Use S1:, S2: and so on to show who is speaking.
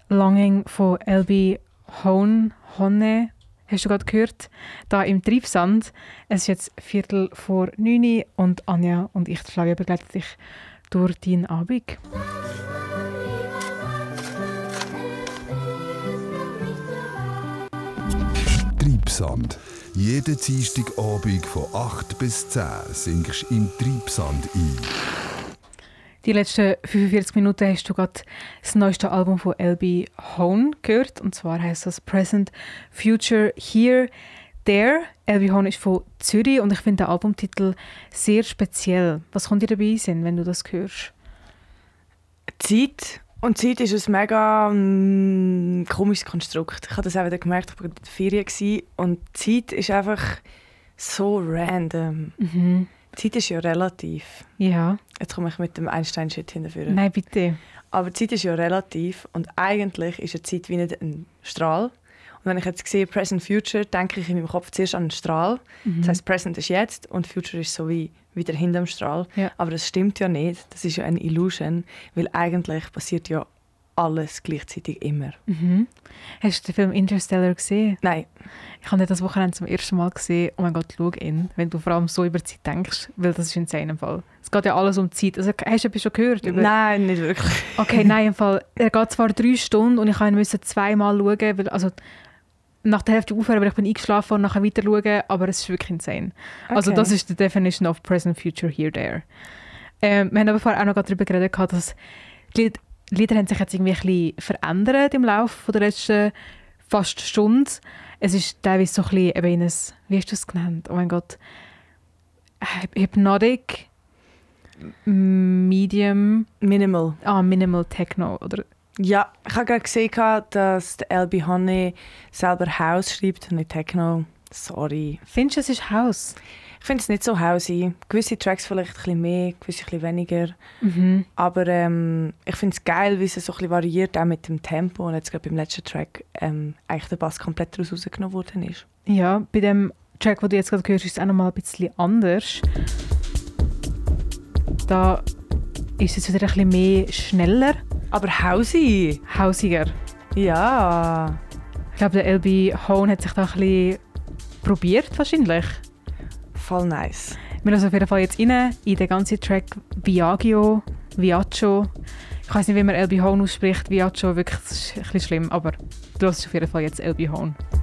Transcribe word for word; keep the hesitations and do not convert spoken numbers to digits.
S1: Longing von L B Hone, Honne, hast du gerade gehört, da im Treibsand. Es ist jetzt Viertel vor neun und Anja und ich, Flavia, begleiten dich durch deinen Abend.
S2: Treibsand. Jeden Dienstagabend von acht bis zehn singst du im Treibsand ein.
S1: Die letzten fünfundvierzig Minuten hast du gerade das neueste Album von L B Hone gehört. Und zwar heisst das Present, Future, Here, There. L B Hone ist von Zürich und ich finde den Albumtitel sehr speziell. Was kommt dir dabei in den Sinn, wenn du das hörst?
S3: Zeit. Und Zeit ist ein mega mm, komisches Konstrukt. Ich habe das auch wieder gemerkt, ich war in der Ferien gewesen, und Zeit ist einfach so random.
S1: Mhm.
S3: Zeit ist ja relativ.
S1: Ja.
S3: Jetzt komme ich mit dem Einstein-Shit hinterführen.
S1: Nein, bitte.
S3: Aber Zeit ist ja relativ und eigentlich ist eine Zeit wie nicht ein Strahl. Und wenn ich jetzt sehe Present Future, denke ich in meinem Kopf zuerst an einen Strahl.
S1: Mhm.
S3: Das heisst, Present ist jetzt und Future ist so wie wieder hinter dem Strahl.
S1: Ja.
S3: Aber das stimmt ja nicht. Das ist ja eine Illusion, weil eigentlich passiert ja alles gleichzeitig immer.
S1: Mhm. Hast du den Film Interstellar gesehen?
S3: Nein.
S1: Ich habe den das Wochenende zum ersten Mal gesehen. Oh mein Gott, schau ihn, wenn du vor allem so über Zeit denkst, weil das ist in seinem Fall. Es geht ja alles um Zeit. Also, hast du etwas schon gehört? Über...
S3: Nein, nicht wirklich.
S1: Okay, nein, im Fall. Er geht zwar drei Stunden und ich musste zweimal schauen, weil, also nach der Hälfte aufhören, weil ich bin eingeschlafen und nachher weiter schauen, aber es ist wirklich insane. Okay. Also das ist die Definition of Present, Future, Here, There. Ähm, wir haben aber vorher auch noch darüber geredet, dass die Lieder haben sich jetzt irgendwie ein bisschen verändert im Laufe der letzten fast Stunde. Es ist teilweise so ein bisschen eben in ein, wie hast du es genannt? Oh mein Gott. Hypnotic, Medium...
S3: Minimal.
S1: Ah, Minimal Techno, oder...
S3: Ja, ich habe gerade gesehen, dass der L B Honey selber House schreibt und nicht Techno. Sorry.
S1: Findest du, es ist House?
S3: Ich finde es nicht so housey. Gewisse Tracks vielleicht ein bisschen mehr, gewisse ein bisschen weniger.
S1: Mhm.
S3: Aber ähm, ich finde es geil, wie es so ein bisschen variiert, auch mit dem Tempo. Und jetzt gerade beim letzten Track ähm, eigentlich der Bass komplett daraus rausgenommen worden ist.
S1: Ja, bei dem Track, den du jetzt gerade hörst, ist es auch noch mal ein bisschen anders. Da ist es wieder ein bisschen mehr schneller.
S3: Aber housey.
S1: Hausiger.
S3: Ja.
S1: Ich glaube, der L B Hone hat sich da ein bisschen probiert, wahrscheinlich.
S3: Voll nice.
S1: Wir hören auf jeden Fall jetzt rein in den ganzen Track Viaggio, Viaggio. Ich weiß nicht, wie man L B Hone ausspricht. Viaggio, wirklich, das ist ein bisschen schlimm, aber du hörst auf jeden Fall jetzt L B Hone.